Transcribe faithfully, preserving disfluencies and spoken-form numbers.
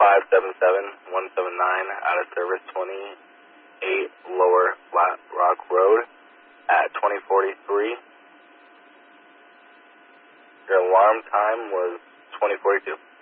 five seven seven one seven nine out of service twenty-eight Lower Flat Rock Road at twenty forty-three. Your alarm time was twenty forty-two.